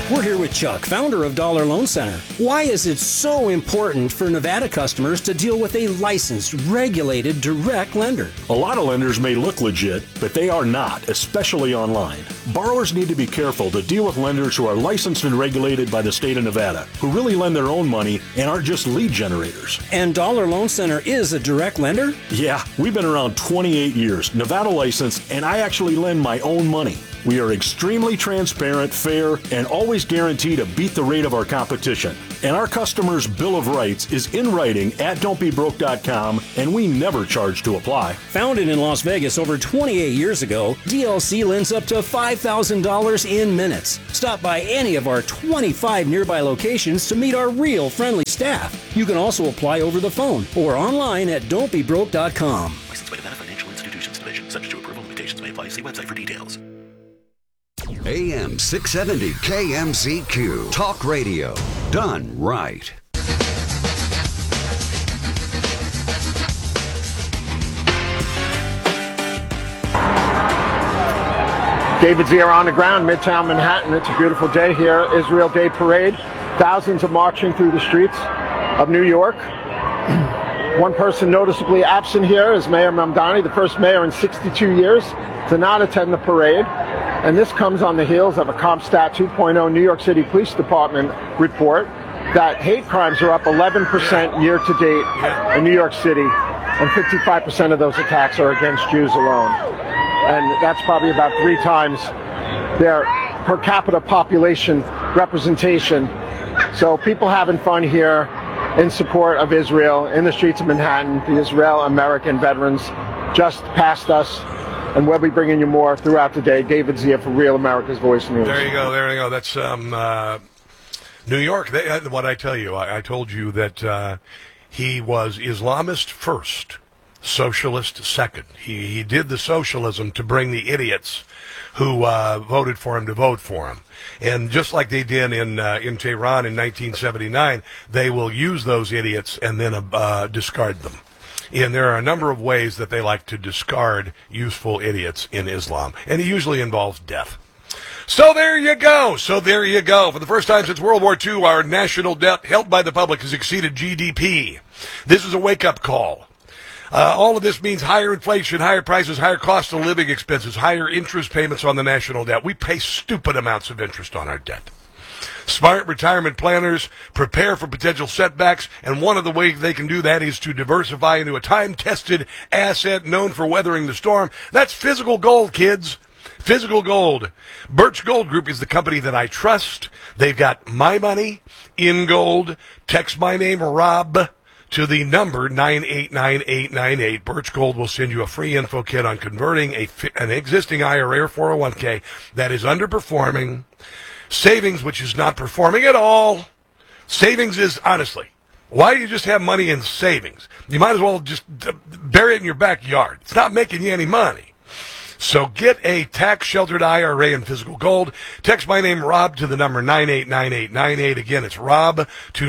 We're here with Chuck, founder of Dollar Loan Center. Why is it so important for Nevada customers to deal with a licensed, regulated, direct lender? A lot of lenders may look legit, but they are not, especially online. Borrowers need to be careful to deal with lenders who are licensed and regulated by the state of Nevada, who really lend their own money and aren't just lead generators. And Dollar Loan Center is a direct lender? Yeah, we've been around 28 years, Nevada licensed, and I actually lend my own money. We are extremely transparent, fair, and always guarantee to beat the rate of our competition. And our customers' Bill of Rights is in writing at don'tbebroke.com, and we never charge to apply. Founded in Las Vegas over 28 years ago, DLC lends up to $5,000 in minutes. Stop by any of our 25 nearby locations to meet our real friendly staff. You can also apply over the phone or online at don'tbebroke.com. Licensed by Nevada Financial Institutions Division. Subject to approval. Limitations may apply. See website for details. AM 670 KMZQ. Talk radio. Done right. David Zier on the ground, Midtown Manhattan. It's a beautiful day here. Israel Day Parade. Thousands are marching through the streets of New York. One person noticeably absent here is Mayor Mamdani, the first mayor in 62 years to not attend the parade. And this comes on the heels of a CompStat 2.0 New York City Police Department report that hate crimes are up 11% year to date in New York City, and 55% of those attacks are against Jews alone. And that's probably about 3 times their per capita population representation. So people having fun here in support of Israel in the streets of Manhattan. The Israel-American veterans just passed us, and we'll be bringing you more throughout the day. David Zier for Real America's Voice News. There you go. That's New York. What I tell you, I told you that he was Islamist first, socialist second. He did the socialism to bring the idiots who voted for him to vote for him. And just like they did in Tehran in 1979, they will use those idiots and then discard them. And there are a number of ways that they like to discard useful idiots in Islam, and it usually involves death. So there you go. For the first time since World War II, our national debt held by the public has exceeded GDP. This is a wake-up call. All of this means higher inflation, higher prices, higher cost of living expenses, higher interest payments on the national debt. We pay stupid amounts of interest on our debt. Smart retirement planners prepare for potential setbacks, and one of the ways they can do that is to diversify into a time-tested asset known for weathering the storm. That's physical gold, kids. Physical gold. Birch Gold Group is the company that I trust. They've got my money in gold. Text my name, Rob, to the number 989898. Birch Gold will send you a free info kit on converting an existing IRA or 401k that is underperforming. Savings, which is not performing at all. Savings is, honestly, why do you just have money in savings? You might as well just bury it in your backyard. It's not making you any money. So get a tax-sheltered IRA in physical gold. Text my name, Rob, to the number 989898. Again, it's Rob to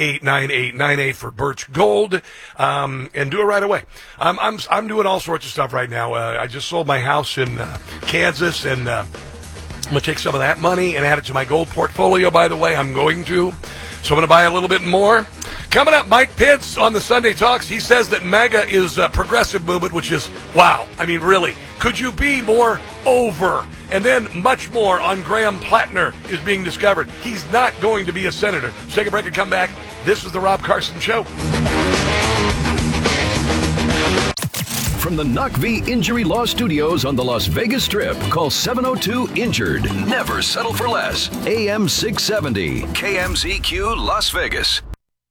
989898 for Birch Gold, and do it right away. I'm doing all sorts of stuff right now. I just sold my house in Kansas, and I'm going to take some of that money and add it to my gold portfolio, by the way. I'm going to. So I'm going to buy a little bit more. Coming up, Mike Pence on the Sunday Talks. He says that MAGA is a progressive movement, which is, wow. I mean, really, could you be more over? And then much more on Graham Plattner is being discovered. He's not going to be a senator. Let's take a break and come back. This is the Rob Carson Show. From the Knock V Injury Law Studios on the Las Vegas Strip, call 702-INJURED. Never settle for less. AM 670, KMZQ Las Vegas.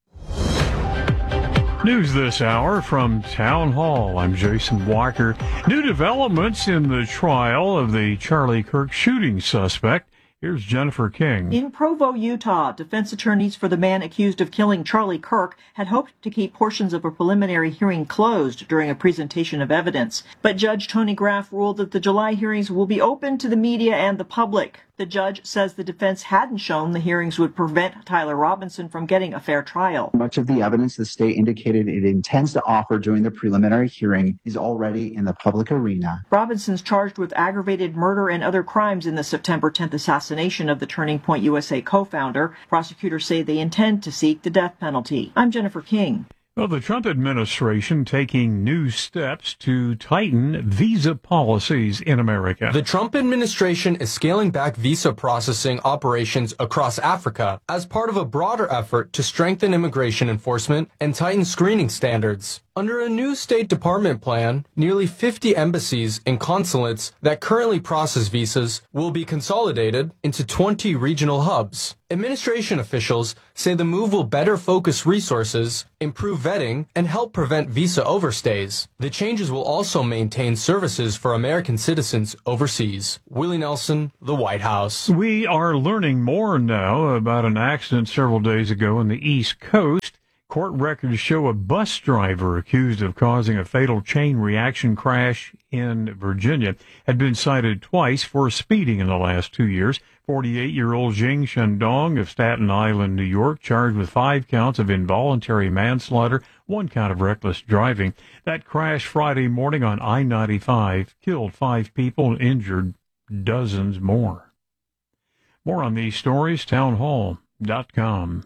News this hour from Town Hall. I'm Jason Walker. New developments in the trial of the Charlie Kirk shooting suspect. Here's Jennifer King. In Provo, Utah, defense attorneys for the man accused of killing Charlie Kirk had hoped to keep portions of a preliminary hearing closed during a presentation of evidence. But Judge Tony Graff ruled that the July hearings will be open to the media and the public. The judge says the defense hadn't shown the hearings would prevent Tyler Robinson from getting a fair trial. Much of the evidence the state indicated it intends to offer during the preliminary hearing is already in the public arena. Robinson's charged with aggravated murder and other crimes in the September 10th assassination of the Turning Point USA co-founder. Prosecutors say they intend to seek the death penalty. I'm Jennifer King. Well, the Trump administration taking new steps to tighten visa policies in America. The Trump administration is scaling back visa processing operations across Africa as part of a broader effort to strengthen immigration enforcement and tighten screening standards. Under a new State Department plan, nearly 50 embassies and consulates that currently process visas will be consolidated into 20 regional hubs. Administration officials say the move will better focus resources, improve vetting, and help prevent visa overstays. The changes will also maintain services for American citizens overseas. Willie Nelson, the White House. We are learning more now about an accident several days ago on the East Coast. Court records show a bus driver accused of causing a fatal chain reaction crash in Virginia had been cited twice for speeding in the last 2 years. 48-year-old Jing Shandong of Staten Island, New York, charged with 5 counts of involuntary manslaughter, 1 count of reckless driving. That crash Friday morning on I-95 killed 5 people and injured dozens more. More on these stories, townhall.com.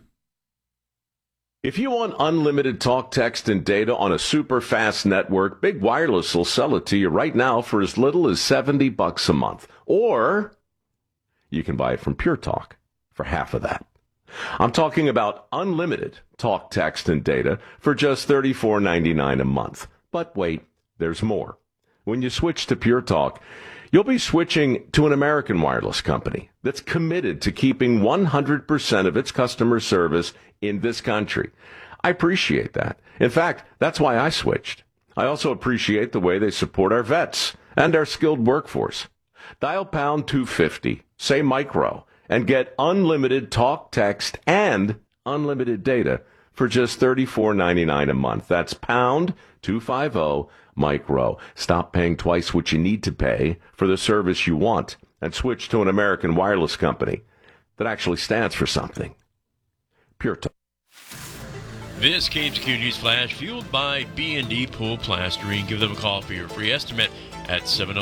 If you want unlimited talk, text, and data on a super fast network, Big Wireless will sell it to you right now for as little as $70 a month. Or you can buy it from Pure Talk for half of that. I'm talking about unlimited talk, text, and data for just $34.99 a month. But wait, there's more. When you switch to Pure Talk, you'll be switching to an American wireless company that's committed to keeping 100% of its customer service in this country. I appreciate that. In fact, that's why I switched. I also appreciate the way they support our vets and our skilled workforce. Dial pound 250, say micro, and get unlimited talk, text, and unlimited data for just $34.99 a month. That's pound 250 micro. Stop paying twice what you need to pay for the service you want and switch to an American wireless company that actually stands for something. Pure Talk. This KMZQ News Flash fueled by B&D Pool Plastering. Give them a call for your free estimate at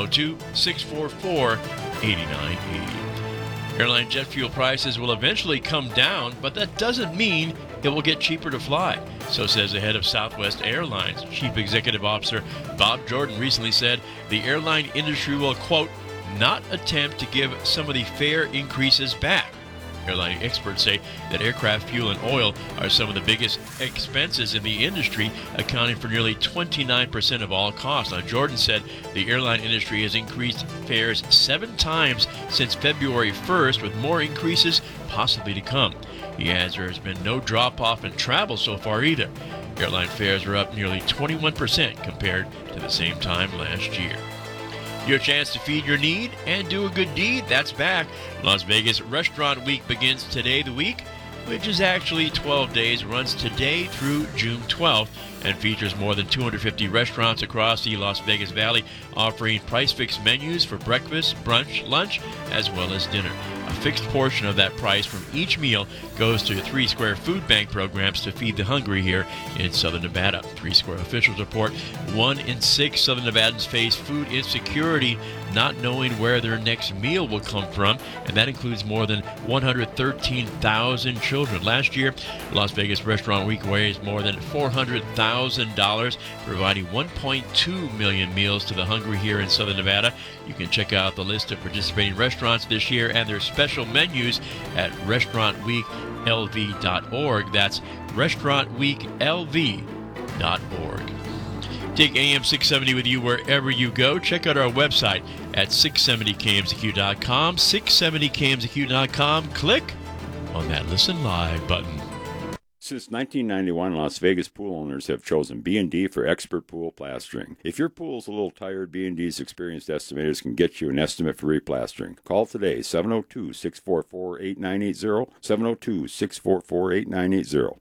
702-644-8980. Airline jet fuel prices will eventually come down, but that doesn't mean it will get cheaper to fly. So says the head of Southwest Airlines. Chief Executive Officer Bob Jordan recently said the airline industry will, quote, not attempt to give some of the fare increases back. Airline experts say that aircraft fuel and oil are some of the biggest expenses in the industry, accounting for nearly 29% of all costs. Now, Jordan said the airline industry has increased fares 7 times since February 1st, with more increases possibly to come. He adds there has been no drop-off in travel so far either. Airline fares are up nearly 21% compared to the same time last year. Your chance to feed your need and do a good deed, that's back. Las Vegas Restaurant Week begins today, the week, which is actually 12 days, runs today through June 12th, and features more than 250 restaurants across the Las Vegas Valley, offering price-fixed menus for breakfast, brunch, lunch, as well as dinner. A fixed portion of that price from each meal goes to 3 Square food bank programs to feed the hungry here in Southern Nevada. 3 Square officials report 1 in 6 Southern Nevadans face food insecurity, not knowing where their next meal will come from, and that includes more than 113,000 children. Last year, Las Vegas Restaurant Week raised more than $400,000, providing 1.2 million meals to the hungry here in Southern Nevada. You can check out the list of participating restaurants this year and their special menus at restaurantweeklv.org. That's restaurantweeklv.org. Take AM 670 with you wherever you go. Check out our website at 670kmzq.com, 670kmzq.com. Click on that Listen Live button. Since 1991, Las Vegas pool owners have chosen B&D for expert pool plastering. If your pool is a little tired, B&D's experienced estimators can get you an estimate for replastering. Call today, 702-644-8980, 702-644-8980.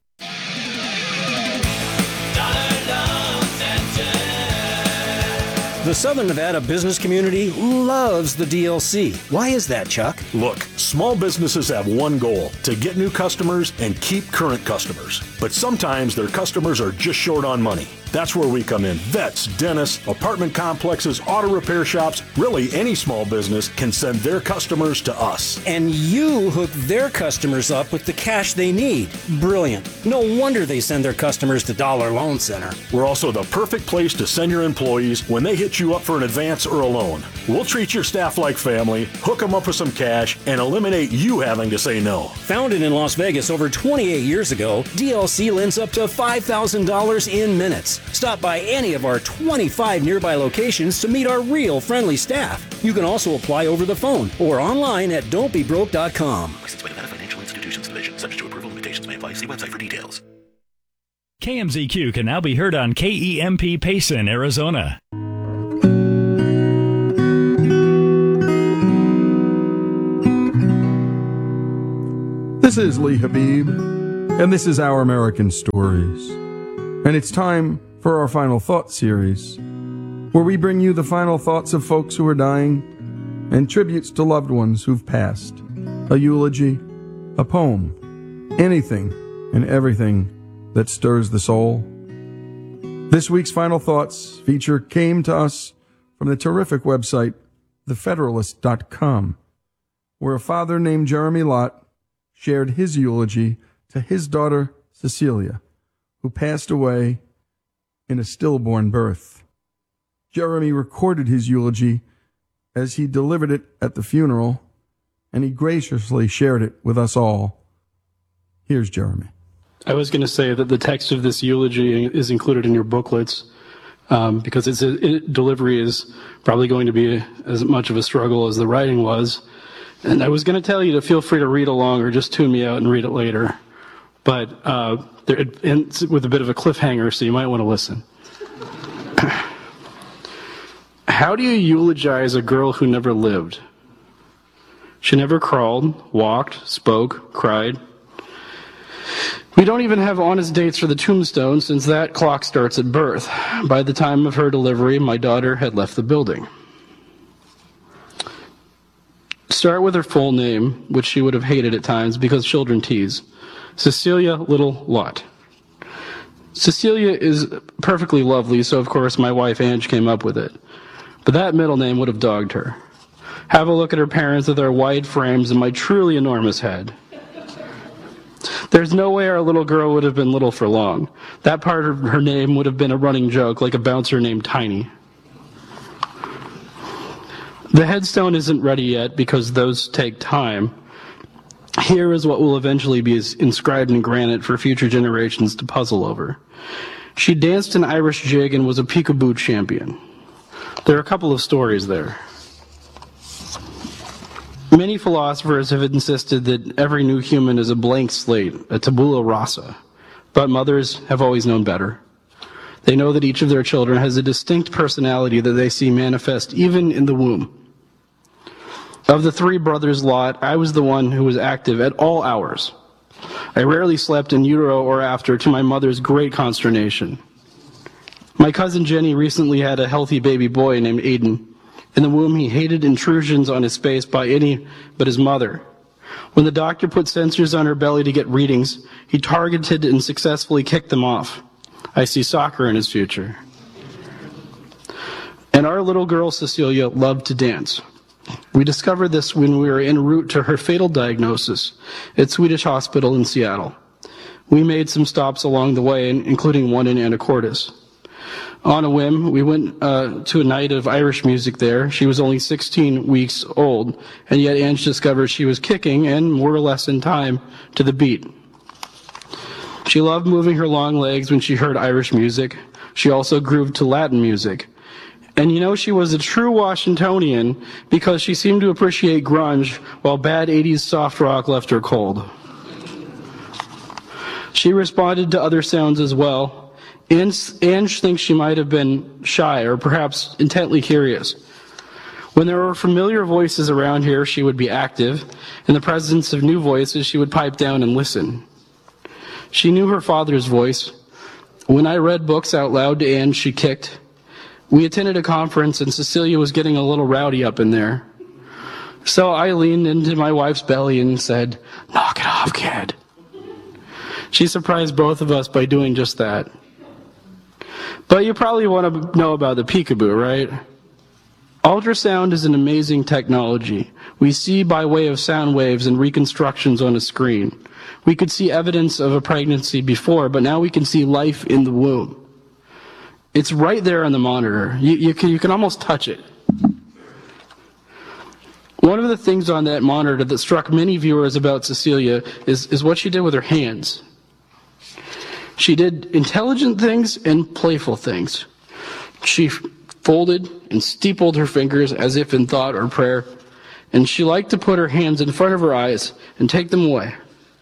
The Southern Nevada business community loves the DLC. Why is that, Chuck? Look, small businesses have one goal: to get new customers and keep current customers. But sometimes their customers are just short on money. That's where we come in. Vets, dentists, apartment complexes, auto repair shops, really any small business can send their customers to us. And you hook their customers up with the cash they need. Brilliant. No wonder they send their customers to Dollar Loan Center. We're also the perfect place to send your employees when they hit you up for an advance or a loan. We'll treat your staff like family, hook them up with some cash, and eliminate you having to say no. Founded in Las Vegas over 28 years ago, DLC lends up to $5,000 in minutes. Stop by any of our 25 nearby locations to meet our real friendly staff. You can also apply over the phone or online at don'tbebroke.com. Licensed by Nevada Financial Institutions Division. Subject to approval, limitations may apply. See website for details. KMZQ can now be heard on KEMP Payson, Arizona. This is Lee Habib, and this is Our American Stories. And it's time for our Final Thoughts series, where we bring you the final thoughts of folks who are dying and tributes to loved ones who've passed. A eulogy, a poem, anything and everything that stirs the soul. This week's Final Thoughts feature came to us from the terrific website, thefederalist.com, where a father named Jeremy Lott shared his eulogy to his daughter, Cecilia, who passed away in a stillborn birth. Jeremy recorded his eulogy as he delivered it at the funeral, and he graciously shared it with us all. Here's Jeremy. I was going to say that the text of this eulogy is included in your booklets because its delivery is probably going to be as much of a struggle as the writing was. And I was going to tell you to feel free to read along or just tune me out and read it later. But it ends with a bit of a cliffhanger, so you might want to listen. How do you eulogize a girl who never lived? She never crawled, walked, spoke, cried. We don't even have honest dates for the tombstone since that clock starts at birth. By the time of her delivery, my daughter had left the building. Start with her full name, which she would have hated at times because children tease. Cecilia Little Lott. Cecilia is perfectly lovely, so of course my wife Ange came up with it. But that middle name would have dogged her. Have a look at her parents with their wide frames and my truly enormous head. There's no way our little girl would have been little for long. That part of her name would have been a running joke, like a bouncer named Tiny. The headstone isn't ready yet because those take time. Here is what will eventually be inscribed in granite for future generations to puzzle over. She danced an Irish jig and was a peekaboo champion. There are a couple of stories there. Many philosophers have insisted that every new human is a blank slate, a tabula rasa. But mothers have always known better. They know that each of their children has a distinct personality that they see manifest even in the womb. Of the three brothers Lott, I was the one who was active at all hours. I rarely slept in utero or after, to my mother's great consternation. My cousin Jenny recently had a healthy baby boy named Aiden. In the womb, he hated intrusions on his space by any but his mother. When the doctor put sensors on her belly to get readings, he targeted and successfully kicked them off. I see soccer in his future. And our little girl, Cecilia, loved to dance. We discovered this when we were en route to her fatal diagnosis at Swedish Hospital in Seattle. We made some stops along the way, including one in Anacortes. On a whim, we went to a night of Irish music there. She was only 16 weeks old, and yet Ange discovered she was kicking, and more or less in time, to the beat. She loved moving her long legs when she heard Irish music. She also grooved to Latin music. And you know, she was a true Washingtonian because she seemed to appreciate grunge while bad 80s soft rock left her cold. She responded to other sounds as well. Ange thinks she might have been shy or perhaps intently curious. When there were familiar voices around here, she would be active. In the presence of new voices, she would pipe down and listen. She knew her father's voice. When I read books out loud to Ange, she kicked. We attended a conference and Cecilia was getting a little rowdy up in there. So I leaned into my wife's belly and said, "Knock it off, kid." She surprised both of us by doing just that. But you probably want to know about the peekaboo, right? Ultrasound is an amazing technology. We see by way of sound waves and reconstructions on a screen. We could see evidence of a pregnancy before, but now we can see life in the womb. It's right there on the monitor. You can almost touch it. One of the things on that monitor that struck many viewers about Cecilia is what she did with her hands. She did intelligent things and playful things. She folded and steepled her fingers as if in thought or prayer, and she liked to put her hands in front of her eyes and take them away.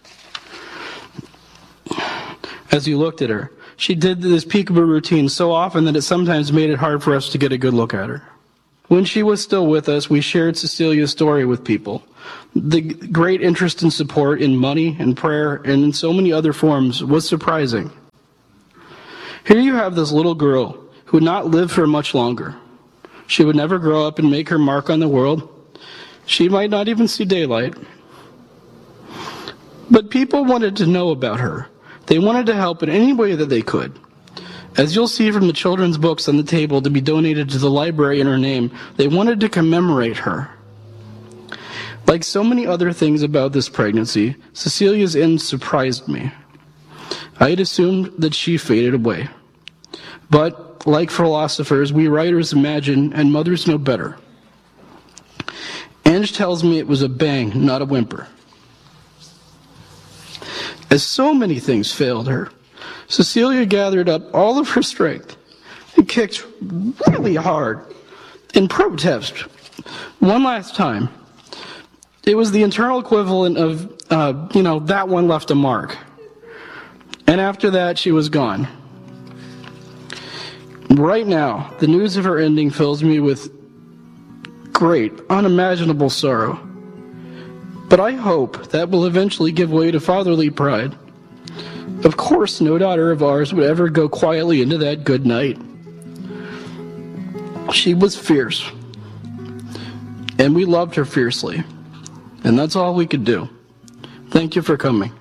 As you looked at her, she did this peekaboo routine so often that it sometimes made it hard for us to get a good look at her. When she was still with us, we shared Cecilia's story with people. The great interest and support in money and prayer and in so many other forms was surprising. Here you have this little girl who would not live for much longer. She would never grow up and make her mark on the world. She might not even see daylight. But people wanted to know about her. They wanted to help in any way that they could. As you'll see from the children's books on the table to be donated to the library in her name, they wanted to commemorate her. Like so many other things about this pregnancy, Cecilia's end surprised me. I had assumed that she faded away. But, like philosophers, we writers imagine, and mothers know better. Ange tells me it was a bang, not a whimper. As so many things failed her, Cecilia gathered up all of her strength and kicked really hard in protest. One last time. It was the internal equivalent of, that one left a mark. And after that, she was gone. Right now, the news of her ending fills me with great, unimaginable sorrow. But I hope that will eventually give way to fatherly pride. Of course, no daughter of ours would ever go quietly into that good night. She was fierce, and we loved her fiercely, and that's all we could do. Thank you for coming.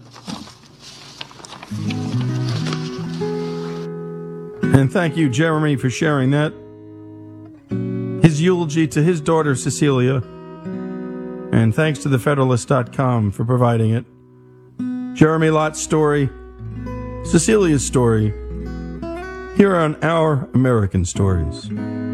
And thank you, Jeremy, for sharing that. His eulogy to his daughter, Cecilia. And thanks to thefederalist.com for providing it. Jeremy Lott's story, Cecilia's story, here on Our American Stories.